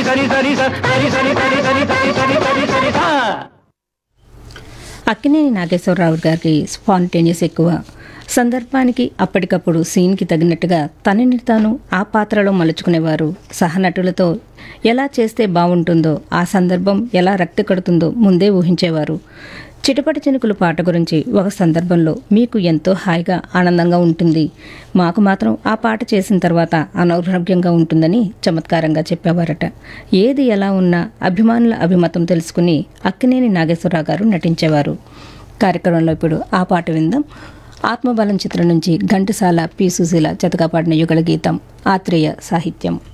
సరి సరి సరి సరి సరి సరి సరి సరి సరి సరి సా. అక్కినేని నాగేశ్వరరావు గారికి స్పాంటేనియస్ ఎక్కువ. సందర్భానికి అప్పటికప్పుడు సీన్కి తగినట్టుగా తనని తాను ఆ పాత్రలో మలుచుకునేవారు. సహనటులతో ఎలా చేస్తే బాగుంటుందో, ఆ సందర్భం ఎలా రక్తి కడుతుందో ముందే ఊహించేవారు. చిటపటి చినుకులు పాట గురించి ఒక సందర్భంలో మీకు ఎంతో హాయిగా ఆనందంగా ఉంటుంది, మాకు మాత్రం ఆ పాట చేసిన తర్వాత అనారోగ్యంగా ఉంటుందని చమత్కారంగా చెప్పేవారట. ఏది ఎలా ఉన్నా అభిమానుల అభిమతం తెలుసుకుని అక్కినేని నాగేశ్వరరావు గారు నటించేవారు. కార్యక్రమంలో ఇప్పుడు ఆ పాట విందాం. ఆత్మబలం చిత్రం నుంచి ఘంటసాల, పి. సుశీల జతగా పాడిన యుగళ గీతం, ఆత్రేయ సాహిత్యం.